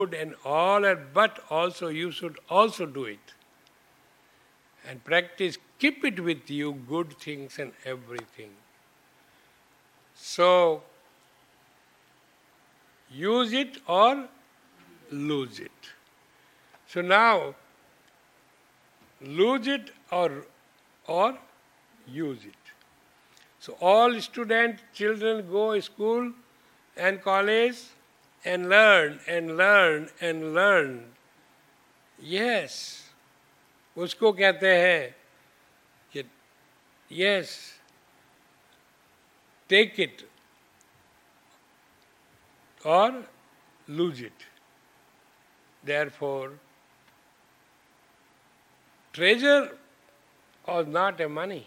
and all, but also you should also do it. And practice, keep it with you, good things and everything. So, use it or lose it. So now, lose it or use it. So all students, children go to school and college and learn and learn and learn. Yes, उसको कहते हैं कि yes, take it or lose it. Therefore, treasure was not a money.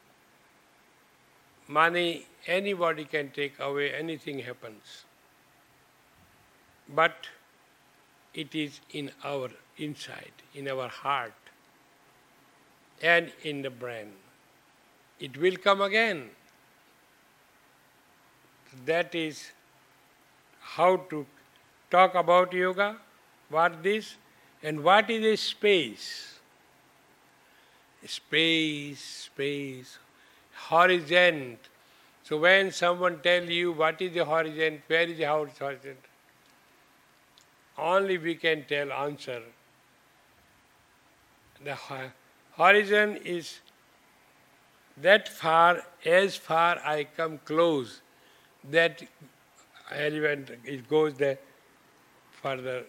Money, anybody can take away, anything happens. But it is in our inside, in our heart, and in the brain. It will come again. That is how to talk about yoga, what this, and what is a space. Space, horizon. So when someone tells you what is the horizon, where is the horizon, only we can tell answer. The horizon is that far, as far I come close, that element, it goes there further.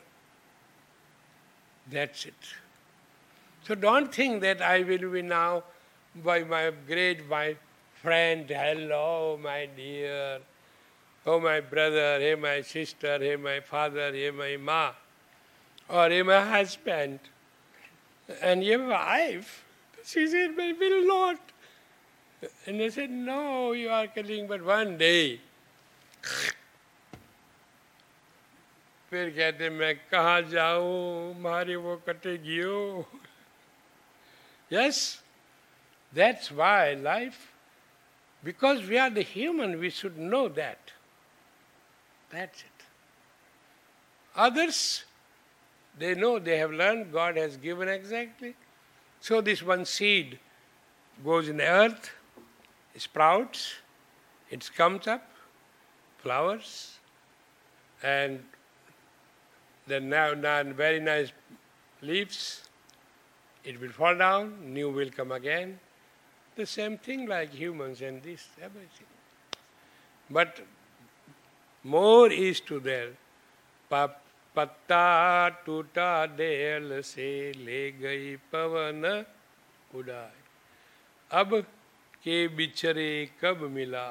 That's it. So don't think that I will be now by my friend, hello my dear, oh my brother, hey my sister, hey my father, hey my ma, or hey my husband, and your wife. She said, I will not. And I said, no, you are killing, but one day. फिर कहते मैं कहाँ जाऊँ मारे वो कटेगी हो. Yes, that's why life, because we are the human, we should know that. That's it. Others, they know, they have learned, God has given exactly. So this one seed goes in the earth, sprouts, it comes up, flowers, and then now very nice leaves. It will fall down, new will come again. The same thing like humans and this, everything. But more is to there. पत्ता टूटा del से ले गई पवन उड़ाए अब के बिछड़े कब मिला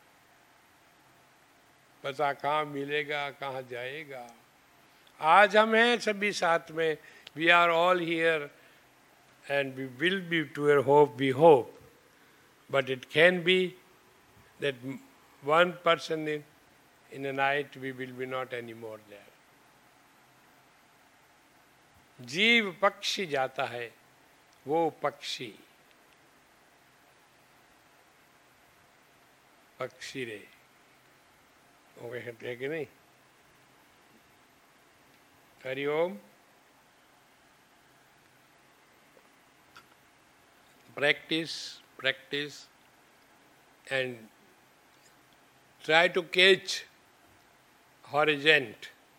पता कहाँ मिलेगा कहाँ जाएगा. आज हम हैं सभी साथ में. We are all here and we will be to your hope, we hope. But it can be that one person in a night we will be not anymore there. जीव पक्षी जाता है वो पक्षी पक्षी रे वो कहते हैं कि नहीं. हरि ओम. Practice and try to catch horizon.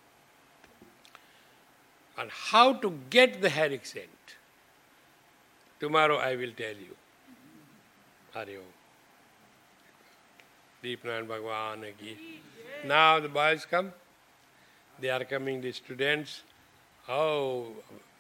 And how to get the horizon. Tomorrow I will tell you. Hari Om. Deepnand Bhagwan ki. Now the boys come. They are coming, the students. Oh,